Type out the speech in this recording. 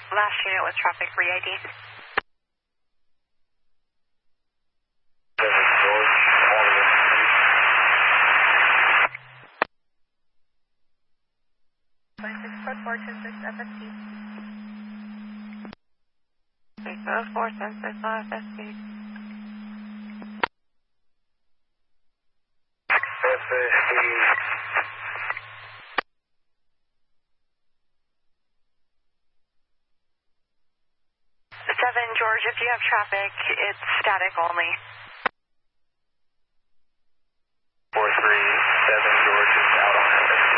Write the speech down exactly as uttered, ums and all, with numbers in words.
Last unit with traffic re-I D. twenty-six foot four, ten six F S T. six oh four, ten six F S T. F S T. seven, George, if you have traffic, it's static only.